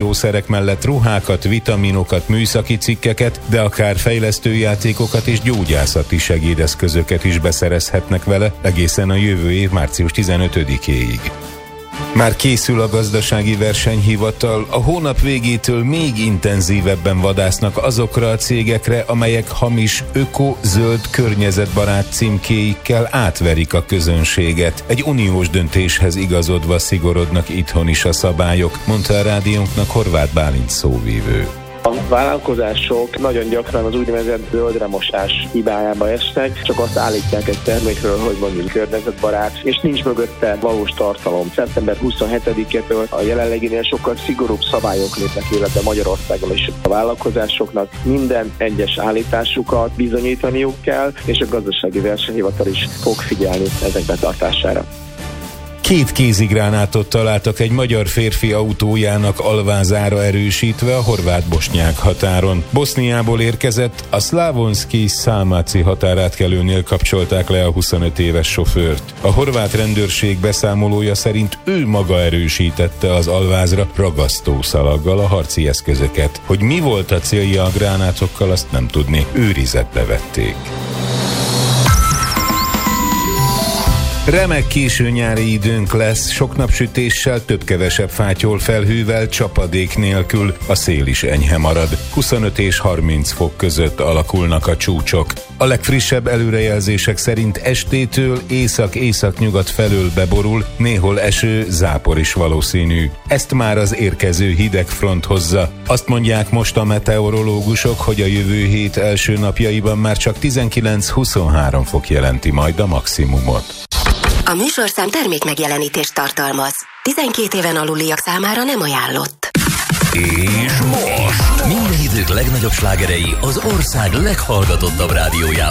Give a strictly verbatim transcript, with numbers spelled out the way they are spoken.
írószerek mellett ruhákat, vitaminokat, műszaki cikkeket, de akár fejlesztőjátékokat és gyógyászati segédeszközöket is beszerezhetnek vele egészen a jövő év március tizenötödikéig. Már készül a gazdasági versenyhivatal, a hónap végétől még intenzívebben vadásznak azokra a cégekre, amelyek hamis öko, zöld, környezetbarát címkéikkel átverik a közönséget. Egy uniós döntéshez igazodva szigorodnak itthon is a szabályok, mondta a rádiónknak Horváth Bálint szóvívő. A vállalkozások nagyon gyakran az úgynevezett zöldremosás hibájába esnek, csak azt állítják egy termékről, hogy mondjuk környezetbarát, és nincs mögötte valós tartalom. szeptember huszonhetedikétől a jelenleginél sokkal szigorúbb szabályok lépnek életbe Magyarországon is. A vállalkozásoknak minden egyes állításukat bizonyítaniuk kell, és a gazdasági versenyhivatal is fog figyelni ezek betartására. Két kézigránátot találtak egy magyar férfi autójának alvázára erősítve a horvát-bosnyák határon. Boszniából érkezett, a Slavonski-Szalmaci határátkelőnél kapcsolták le a huszonöt éves sofőrt. A horvát rendőrség beszámolója szerint ő maga erősítette az alvázra ragasztószalaggal a harci eszközöket. Hogy mi volt a célja a gránátokkal, azt nem tudni. Őrizetbe vették. Remek késő nyári időnk lesz, sok napsütéssel, több-kevesebb fátyol felhővel, csapadék nélkül, a szél is enyhe marad. huszonöt és harminc fok között alakulnak a csúcsok. A legfrissebb előrejelzések szerint estétől észak-északnyugat felől beborul, néhol eső, zápor is valószínű. Ezt már az érkező hideg front hozza. Azt mondják most a meteorológusok, hogy a jövő hét első napjaiban már csak tizenkilenc-huszonhárom fok jelenti majd a maximumot. A műsorszám termék megjelenítést tartalmaz. tizenkét éven aluliak számára nem ajánlott. És most minden idők legnagyobb slágerei az ország leghallgatottabb rádiójában.